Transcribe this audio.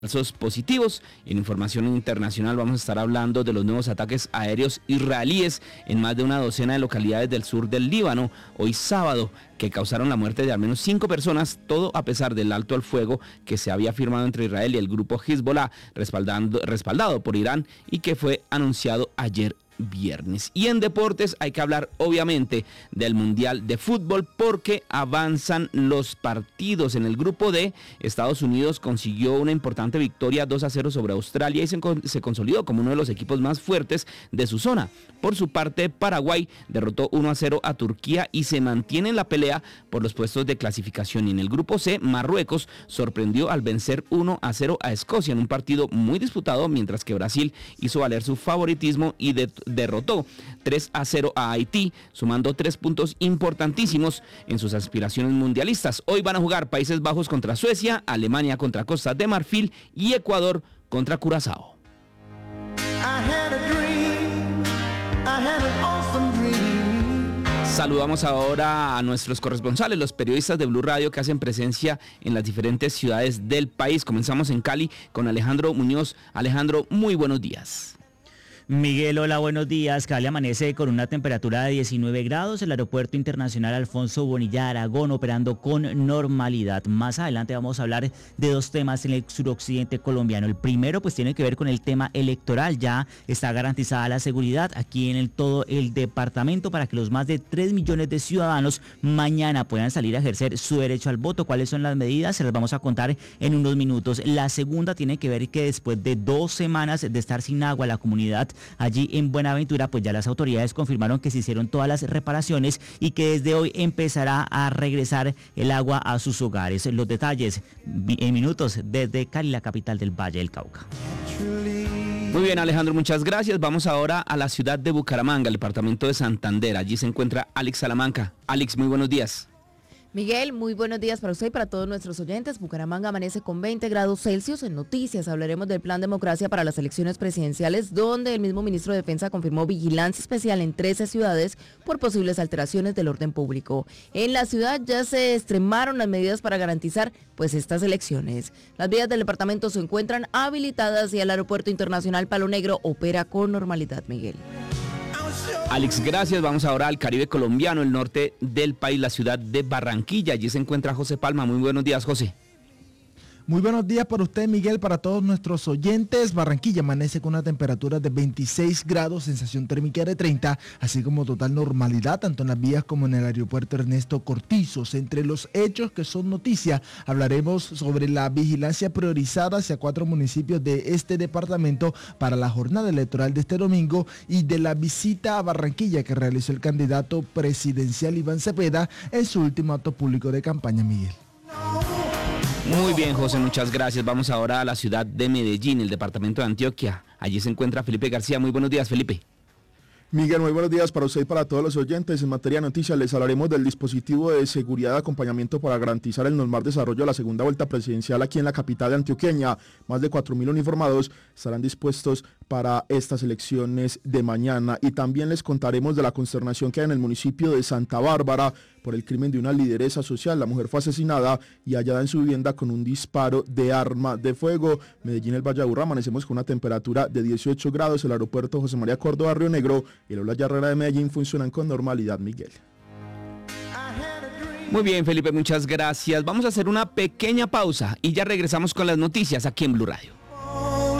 Casos positivos. En información internacional vamos a estar hablando de los nuevos ataques aéreos israelíes en más de una docena de localidades del sur del Líbano hoy sábado, que causaron la muerte de al menos 5 personas, todo a pesar del alto al fuego que se había firmado entre Israel y el grupo Hezbollah, respaldado por Irán, y que fue anunciado ayer viernes. Y en deportes hay que hablar obviamente del Mundial de Fútbol, porque avanzan los partidos. En el grupo D, Estados Unidos consiguió una importante victoria 2-0 sobre Australia y se consolidó como uno de los equipos más fuertes de su zona. Por su parte, Paraguay derrotó 1-0 a Turquía y se mantiene en la pelea por los puestos de clasificación. Y en el grupo C, Marruecos sorprendió al vencer 1-0 a Escocia en un partido muy disputado, mientras que Brasil hizo valer su favoritismo y derrotó 3-0 a Haití, sumando 3 puntos importantísimos en sus aspiraciones mundialistas. Hoy van a jugar Países Bajos contra Suecia, Alemania contra Costa de Marfil y Ecuador contra Curazao. Saludamos ahora a nuestros corresponsales, los periodistas de Blue Radio que hacen presencia en las diferentes ciudades del país. Comenzamos en Cali con Alejandro Muñoz. Alejandro, muy buenos días. Miguel, hola, buenos días. Cali amanece con una temperatura de 19 grados. El aeropuerto internacional Alfonso Bonilla Aragón operando con normalidad. Más adelante vamos a hablar de 2 temas en el suroccidente colombiano. El primero pues tiene que ver con el tema electoral. Ya está garantizada la seguridad aquí en todo el departamento para que los más de 3 millones de ciudadanos mañana puedan salir a ejercer su derecho al voto. ¿Cuáles son las medidas? Se las vamos a contar en unos minutos. La segunda tiene que ver que después de 2 semanas de estar sin agua, la comunidad allí en Buenaventura, pues ya las autoridades confirmaron que se hicieron todas las reparaciones y que desde hoy empezará a regresar el agua a sus hogares. Los detalles en minutos desde Cali, la capital del Valle del Cauca. Muy bien, Alejandro, muchas gracias. Vamos ahora a la ciudad de Bucaramanga, el departamento de Santander. Allí se encuentra Alex Salamanca. Alex, muy buenos días. Miguel, muy buenos días para usted y para todos nuestros oyentes. Bucaramanga amanece con 20 grados Celsius. En noticias hablaremos del Plan Democracia para las elecciones presidenciales, donde el mismo ministro de Defensa confirmó vigilancia especial en 13 ciudades por posibles alteraciones del orden público. En la ciudad ya se extremaron las medidas para garantizar pues estas elecciones. Las vías del departamento se encuentran habilitadas y el aeropuerto internacional Palo Negro opera con normalidad, Miguel. Alex, gracias. Vamos ahora al Caribe colombiano, el norte del país, la ciudad de Barranquilla. Allí se encuentra José Palma. Muy buenos días, José. Muy buenos días para usted, Miguel, para todos nuestros oyentes. Barranquilla amanece con una temperatura de 26 grados, sensación térmica de 30, así como total normalidad, tanto en las vías como en el aeropuerto Ernesto Cortizos. Entre los hechos que son noticia, hablaremos sobre la vigilancia priorizada hacia 4 municipios de este departamento para la jornada electoral de este domingo y de la visita a Barranquilla que realizó el candidato presidencial Iván Cepeda en su último acto público de campaña, Miguel. Muy bien, José, muchas gracias. Vamos ahora a la ciudad de Medellín, el departamento de Antioquia. Allí se encuentra Felipe García. Muy buenos días, Felipe. Miguel, muy buenos días para usted y para todos los oyentes. En materia de noticias les hablaremos del dispositivo de seguridad de acompañamiento para garantizar el normal desarrollo de la segunda vuelta presidencial aquí en la capital de antioqueña. Más de 4.000 uniformados estarán dispuestos para estas elecciones de mañana. Y también les contaremos de la consternación que hay en el municipio de Santa Bárbara por el crimen de una lideresa social. La mujer fue asesinada y hallada en su vivienda con un disparo de arma de fuego. Medellín, el Valle de Aburrá, amanecemos con una temperatura de 18 grados. El aeropuerto José María Córdoba, Río Negro y el Ola Herrera de Medellín funcionan con normalidad, Miguel. Muy bien, Felipe, muchas gracias. Vamos a hacer una pequeña pausa y ya regresamos con las noticias aquí en Blue Radio.